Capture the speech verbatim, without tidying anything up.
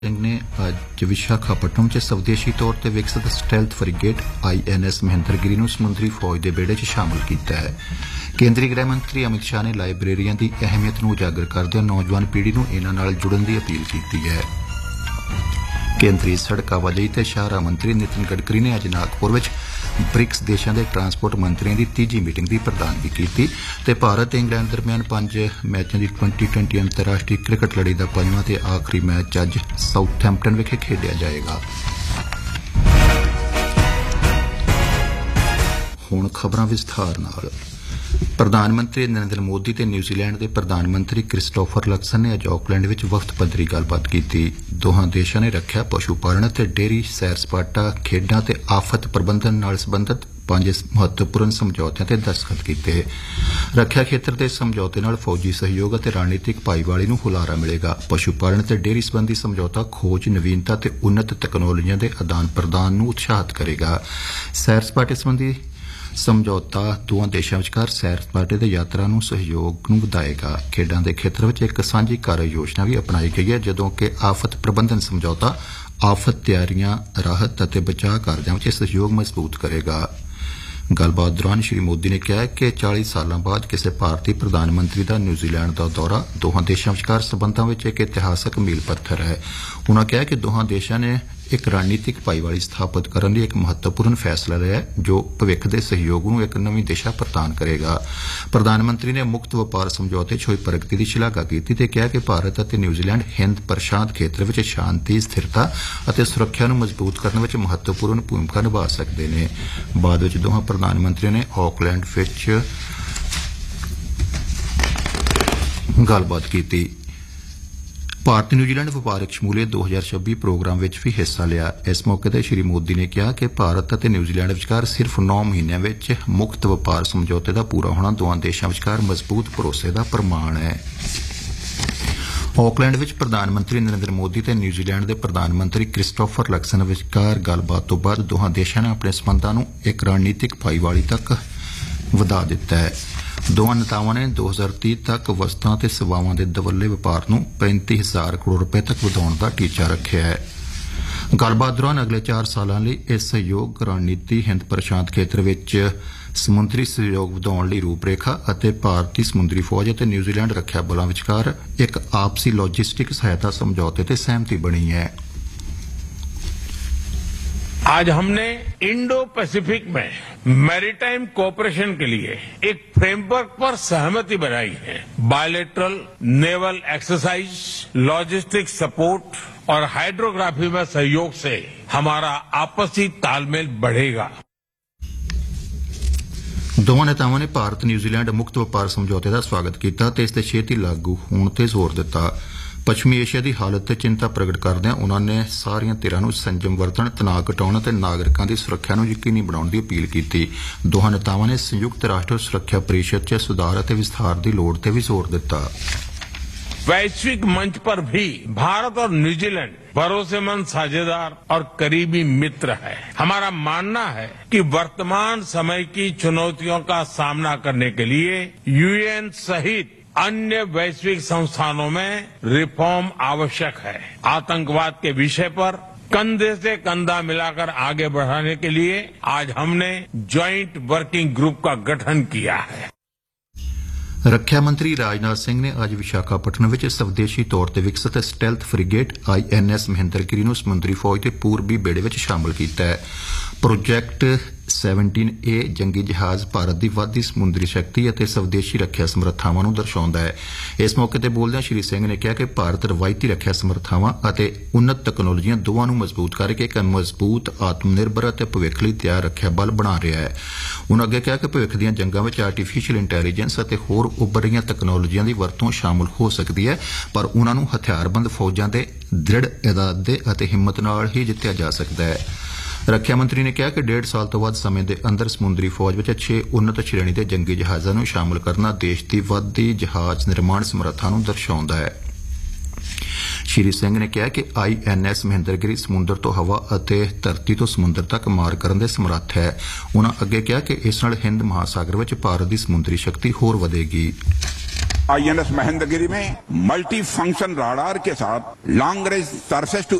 सिंह ने अज विशाखापट्टनम च स्वदेशी तौर पर विकसित स्टैल्थ frigate I N S Mahendragiri नूं समुद्री फौज के बेड़े च शामिल किया है। केंद्रीय गृह मंत्री अमित शाह ने लाइब्रेरियां की अहमियत नूं उजागर करदे नौजवान पीढ़ी नूं इन्हां नाल जुड़न की अपील की है। केंद्रीय सड़क आवाजाही ते शाहरा मंत्री नितिन गडकरी ने अज नागपुर विच ब्रिक्स देशां दे ट्रांसपोर्ट मंत्रियों की तीजी मीटिंग की प्रधानगी की ते भारत इंग्लैंड दरम्यान पंज मैचों की ट्वेंटी ट्वेंटी अंतरराष्ट्रीय क्रिकेट लड़ी का पंजवां ते आखिरी मैच अज साउथहैम्पटन विखे खेडिया जाएगा। हुण खबरां विस्तार नाल। प्रधानमंत्री नरेंद्र मोदी ते न्यूजीलैंड के प्रधानमंत्री क्रिस्टोफर लक्सन ने अज ऑकलैंड विच वफद पद्धरी गलबात की। दोहां देशां ने रखिया पशु पालन ते डेयरी सैर सपाटा खेडां ते आफत प्रबंधन नाल संबंधित पांच महत्वपूर्ण समझौतियां ते दस्तखत कीते। रखिया खेत्र के समझौते नाल फौजी सहयोग ते रणनीतिक भाईवाली नूं हुलारा मिलेगा। पशु पालन ते डेयरी संबंधी समझौता खोज नवीनता ते उन्नत तकनोलोजियां के आदान प्रदान नूं उत्साहित करेगा। सैर सपाटे संबंधी समझौता दोवां देशां विचकार सैर सपाटे ते यात्रा नूं सहयोग नूं वधाएगा। खेडां दे खेत्र विच एक सांझी कार्य योजना भी अपनाई गई है, जदों कि आफत प्रबंधन समझौता आफत तैयारियां राहत ते बचाव कार्यां विच सहयोग मजबूत करेगा। गलबात दौरान श्री मोदी ने कहा कि चाली सालां बाद किसी भारतीय प्रधानमंत्री का न्यूजीलैंड का दौरा दोहां देशां विचकार संबंधां विच एक इतिहासक मील पत्थर है। उन्होंने कहा कि दोहां देशां ने एक रणनीतिक भाईवाली स्थापित करने लिए एक महत्वपूर्ण फैसला लिया जो भविष्य के सहयोग नूं एक नवीं दिशा प्रदान करेगा। प्रधानमंत्री ने मुक्त व्यापार समझौते च होई प्रगति की शलाघा की ते कहा कि भारत और न्यूजीलैंड हिंद प्रशांत खेत्र में शांति स्थिरता और सुरक्षा नूं मजबूत करने में महत्वपूर्ण भूमिका निभा सकते हैं। बाद विच दोहां प्रधानमंत्रियों ने ऑकलैंड विच गलबात की। भारत न्यूजीलैंड व्यापारिक शमूलियत दो हजार छब्बी प्रोग्राम विच भी हिस्सा लिया। इस मौके पर श्री मोदी ने कहा कि भारत और न्यूजीलैंड विचकार सिर्फ नौ महीनों में मुक्त व्यापार समझौते का पूरा होना दोवां देशां विचकार मजबूत भरोसे का प्रमाण है। ऑकलैंड विच प्रधानमंत्री नरेंद्र मोदी ते न्यूजीलैंड के प्रधानमंत्री क्रिस्टोफर लक्सन विचकार गलबात तो बाद दोहां देशां ने अपने संबंधां नूं एक रणनीतिक भाईवाली तक वधा दिता है। दोवां नेतावां ने दो हजार तीह तक वस्तां ते सेवावां दे दवल्ले व्यापार नूं पैंती हजार करोड़ रुपए तक वधाउण दा टीचा रखिया है। गलबात दौरान अगले चार सालां लई इस सहयोग रणनीति हिंद प्रशांत खेत्र विच समुद्री सहयोग वधाउण लई रूपरेखा अते भारतीय समुद्री फौज अते न्यूजीलैंड रखिया बलां विचकार एक आपसी लॉजिस्टिक सहायता समझौते ते सहमति बनी है। आज हमने इंडो पैसिफिक में मैरीटाइम कोऑपरेशन के लिए एक फ्रेमवर्क पर सहमति बनाई है। Bilateral naval exercise, logistic support और हाइड्रोग्राफी में सहयोग से हमारा आपसी तालमेल बढ़ेगा। दोवां नेतावां ने भारत न्यूजीलैंड मुक्त व्यापार समझौते का स्वागत किया ते इसके छेती लागू होने ते जोर दिता। पश्चिमी एशिया की हालत ते चिंता प्रगट करदे उन्होंने सारियां धिरां नूं संयम वरतण, तनाव घटाउण ते नागरिकां की सुरक्षा नूं यकीनी बनाउण की अपील की। दोहां नेतावां ने संयुक्त राष्ट्र सुरक्षा परिषद च सुधार अते विस्तार की लोड़ ते भी जोर दिता। वैश्विक मंच पर भी भारत और न्यूजीलैंड भरोसेमंद साझेदार और करीबी मित्र है। हमारा मानना है कि वर्तमान समय की चुनौतियों का सामना करने के लिए यूएन सहित अन्य वैश्विक संस्थानों में रिफॉर्म आवश्यक है। आतंकवाद के विषय पर कंधे से कंधा मिलाकर आगे बढ़ाने के लिए आज हमने ज्वाइंट वर्किंग ग्रुप का गठन किया है। रक्षा मंत्री राजनाथ सिंह ने आज विशाखापट्टनम विच स्वदेशी तौर पर विकसित स्टैल्थ frigate I N S Mahendragiri नूं समुद्री फौज के पूर्वी बेड़े विच शामिल किया है। प्रोजैक्ट सैवनटीन ए जंगी जहाज भारत की वधदी समुद्री शक्ति और स्वदेशी रखिया समर्थावां नूं दर्शाउंदा है। इस मौके पर बोलदे श्री सिंह ने कहा कि भारत रवायती रखिया समर्थावां और उन्नत तकनोलोजियां दोवां नूं मजबूत करके एक मजबूत आत्मनिर्भर और भविष्य लई तैयार रखिया बल बना रहा है। उन्होंने अगे कहा कि भविष्य दीयां जंगां विच आर्टिफिशियल इंटैलीजेंस और होर उभर रहीआं तकनोलोजियां की वरतों शामिल हो सकती है, पर उन्हां नूं हथियारबंद फौजां दे दृढ़ इरादे और हिम्मत नाल ही जित्तिया जा सकता है। रक्षा मंत्री ने कहा कि डेढ़ साल तो वध समय के अंदर समुद्री फौज में छे उन्नत श्रेणी के जंगी जहाज़ों को शामिल करना देश की वधदी जहाज निर्माण समर्था नूं दर्शाउंदा है। श्री सिंह ने कहा कि आई एन एस महेंद्रगिरी समुद्र तो हवा और धरती तो समुद्र तक मार करने के समर्थ है। उन्होंने अगे कहा कि इस नाल हिंद महासागर में भारत की समुद्री शक्ति होर वधेगी। आईएनएस महेंद्रगिरी में मल्टी फंक्शन राडार के साथ लॉन्ग रेंज सरफेस टू